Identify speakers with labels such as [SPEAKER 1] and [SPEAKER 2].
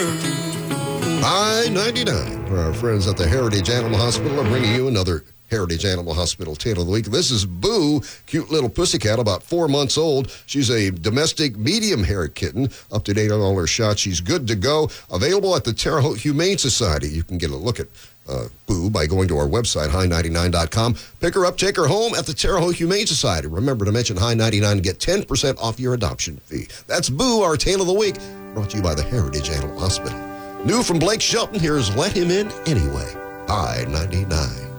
[SPEAKER 1] I-99 for our friends at the Heritage Animal Hospital. I'm bringing you another Heritage Animal Hospital Tale of the Week. This is Boo, cute little pussycat, about 4 months old. She's a domestic medium-haired kitten, up to date on all her shots. She's good to go. Available at the Terre Haute Humane Society. You can get a look at Boo by going to our website, high99.com. Pick her up, take her home at the Terre Haute Humane Society. Remember to mention High99 and get 10% off your adoption fee. That's Boo, our Tale of the Week, brought to you by the Heritage Animal Hospital. New from Blake Shelton, here's Let Him In Anyway, High 99.